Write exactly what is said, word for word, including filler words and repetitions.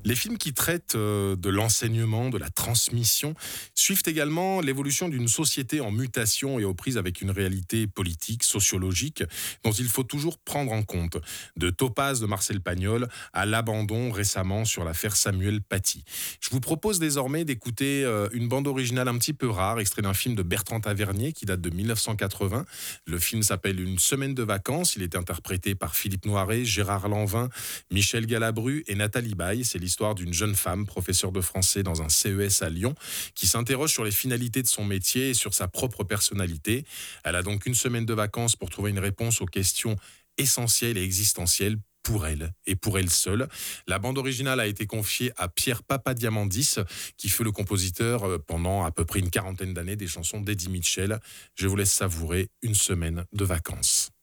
Les films qui traitent euh, de l'enseignement, de la transmission, suivent également l'évolution d'une société en mutation et aux prises avec une réalité politique, sociologique, dont il faut toujours prendre en compte. De Topaz de Marcel Pagnol à l'abandon récemment sur l'affaire Samuel Paty. Je vous propose désormais d'écouter euh, une bande originale un petit peu rare, extrait d'un film de Bertrand Tavernier qui date de mille neuf cent quatre-vingts. Le film s'appelle Une semaine de vacances. Il est interprété par Philippe Noiret, Gérard Lanvin, Michel Galabru et Nathalie Baye. C'est l'histoire d'une jeune femme, professeure de français dans un C E S à Lyon, qui s'interroge sur les finalités de son métier et sur sa propre personnalité. Elle a donc une semaine de vacances pour trouver une réponse aux questions essentielles et existentielles pour elle et pour elle seule. La bande originale a été confiée à Pierre Papadiamandis, qui fut le compositeur euh, pendant à peu près une quarantaine d'années des chansons d'Eddie Mitchell. Je vous laisse savourer Une semaine de vacances.